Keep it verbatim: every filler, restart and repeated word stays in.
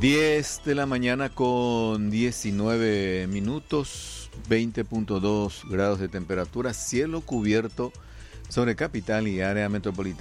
diez de la mañana con diecinueve minutos, veinte punto dos grados de temperatura, cielo cubierto sobre capital y área metropolitana.